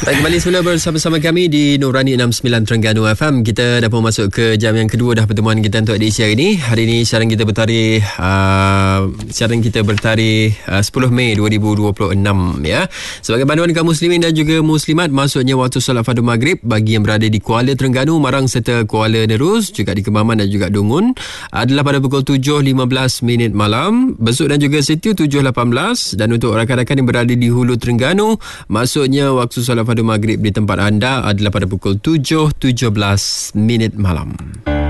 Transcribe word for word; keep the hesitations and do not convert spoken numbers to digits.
Baik, kembali semula bersama-sama kami di Nurani enam puluh sembilan Terengganu F M. Kita dah pun masuk ke jam yang kedua dah pertemuan kita untuk edisi hari ini. Hari ini siaran kita bertarikh uh, siaran kita bertarikh uh, sepuluh Mei dua ribu dua puluh enam ya. Sebagai panduan kaum muslimin dan juga muslimat, masuknya waktu solat fardu maghrib bagi yang berada di Kuala Terengganu, Marang serta Kuala Nerus, juga di Kemaman dan juga Dungun adalah pada pukul tujuh lima belas minit malam. Besut dan juga Sitiu tujuh lapan belas, dan untuk rakan-rakan yang berada di Hulu Terengganu, masuknya waktu solat fardu maghrib di tempat anda adalah pada pukul tujuh tujuh belas minit malam.